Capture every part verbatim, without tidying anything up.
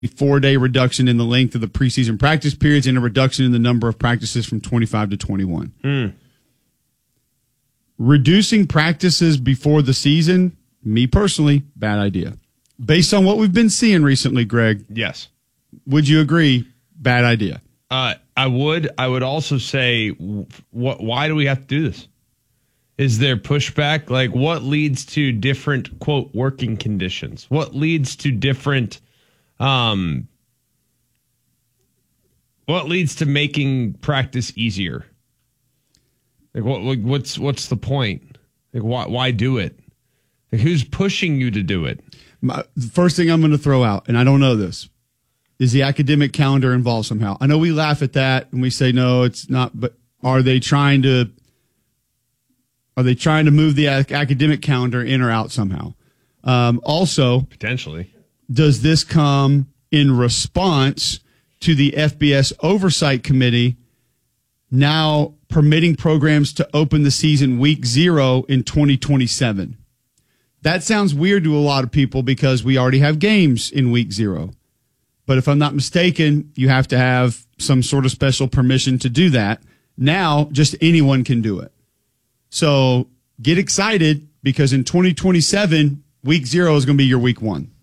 four-day reduction in the length of the preseason practice periods and a reduction in the number of practices from twenty-five to twenty-one. Mm. Reducing practices before the season, me personally, bad idea. Based on what we've been seeing recently, Greg. Yes. Would you agree? Bad idea. Uh, I would. I would also say, what? Why do we have to do this? Is there pushback? Like, what leads to different, quote, working conditions? What leads to different, um, what leads to making practice easier? Like, what? Like, what's what's the point? Like, why why do it? Like, who's pushing you to do it? My, the first thing I'm going to throw out, and I don't know this, is the academic calendar involved somehow? I know we laugh at that and we say no, it's not. But are they trying to? Are they trying to move the ac- academic calendar in or out somehow? Um, also, potentially, does this come in response to the F B S Oversight Committee now permitting programs to open the season week zero in twenty twenty-seven? That sounds weird to a lot of people because we already have games in week zero. But if I'm not mistaken, you have to have some sort of special permission to do that. Now, just anyone can do it. So get excited because in twenty twenty-seven, week zero is going to be your week one.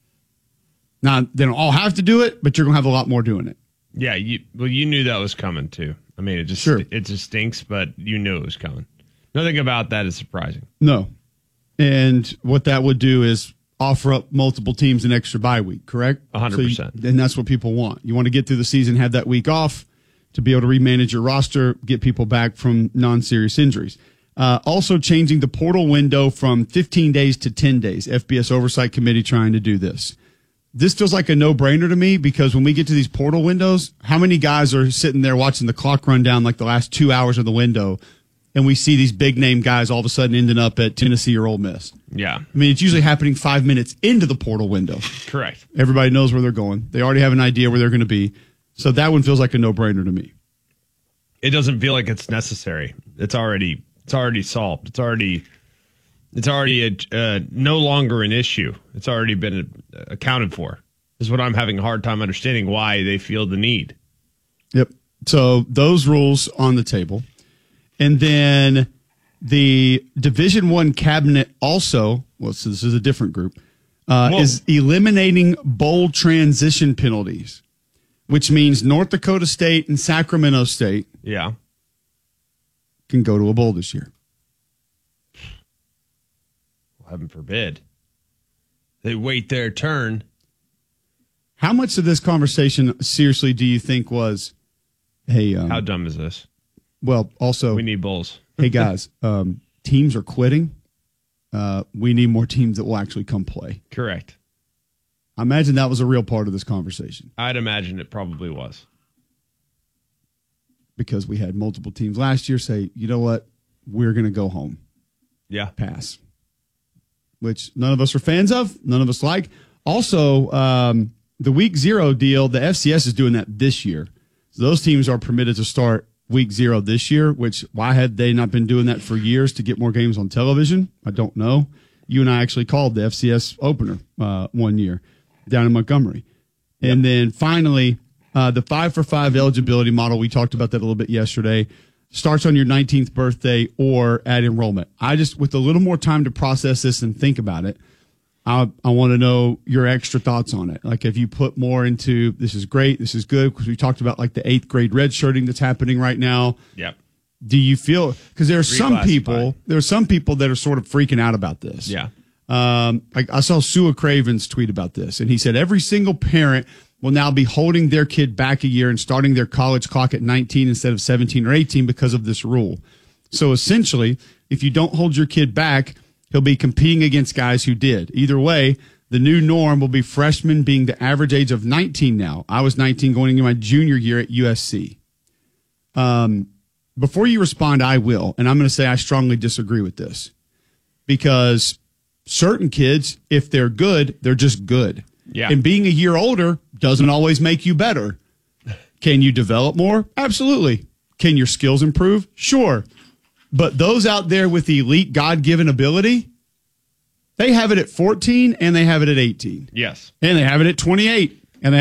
Now, they don't all have to do it, but you're going to have a lot more doing it. Yeah, you, well, you knew that was coming too. I mean, it just sure. it just stinks, but you knew it was coming. Nothing about that is surprising. No. And what that would do is offer up multiple teams an extra bye week, correct? one hundred percent. So you, and that's what people want. You want to get through the season, have that week off to be able to remanage your roster, get people back from non-serious injuries. Uh, also changing the portal window from fifteen days to ten days. F B S Oversight Committee trying to do this. This feels like a no-brainer to me because when we get to these portal windows, how many guys are sitting there watching the clock run down like the last two hours of the window, and we see these big-name guys all of a sudden ending up at Tennessee or Ole Miss? Yeah. I mean, it's usually happening five minutes into the portal window. Correct. Everybody knows where they're going. They already have an idea where they're going to be. So that one feels like a no-brainer to me. It doesn't feel like it's necessary. It's already it's already solved. It's already it's already a, uh, no longer an issue. It's already been uh, accounted for. This is what I'm having a hard time understanding why they feel the need. Yep. So those rules on the table. And then the Division One cabinet also, well, so this is a different group, uh, is eliminating bowl transition penalties, which means North Dakota State and Sacramento State yeah. can go to a bowl this year. Well, heaven forbid. They wait their turn. How much of this conversation, seriously, do you think was, hey... Um, How dumb is this? Well, also... We need bowls. Hey, guys, um, teams are quitting. Uh, we need more teams that will actually come play. Correct. I imagine that was a real part of this conversation. I'd imagine it probably was. Because we had multiple teams last year say, you know what, we're going to go home. Yeah. Pass. Which none of us are fans of, none of us like. Also, um, the week zero deal, the F C S is doing that this year. So those teams are permitted to start week zero this year, which why had they not been doing that for years to get more games on television? I don't know. You and I actually called the F C S opener uh, one year down in Montgomery. Yep. And then finally, uh, the five for five eligibility model, we talked about that a little bit yesterday, starts on your nineteenth birthday or at enrollment. I just, with a little more time to process this and think about it, I, I want to know your extra thoughts on it. Like if you put more into, this is great, this is good, because we talked about like the eighth grade redshirting that's happening right now. Yep. Do you feel, because there are some people, there are some people that are sort of freaking out about this. Yeah. Um, I, I saw Sua Cravens tweet about this, and he said every single parent will now be holding their kid back a year and starting their college clock at nineteen instead of seventeen or eighteen because of this rule. So essentially, if you don't hold your kid back, he'll be competing against guys who did. Either way, the new norm will be freshmen being the average age of nineteen now. I was nineteen going into my junior year at U S C. Um, before you respond, I will, and I'm going to say I strongly disagree with this because certain kids, if they're good, they're just good. Yeah. And being a year older doesn't always make you better. Can you develop more? Absolutely. Can your skills improve? Sure. But those out there with the elite God-given ability, they have it at fourteen and they have it at eighteen. Yes. And they have it at twenty-eight.